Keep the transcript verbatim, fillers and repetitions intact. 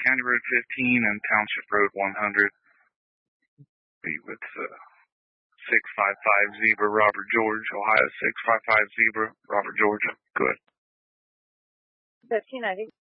County Road fifteen and Township Road one hundred. Be with uh, six five five Zebra, Robert George, Ohio six five five Zebra, Robert Georgia. Good. fifteen ninety.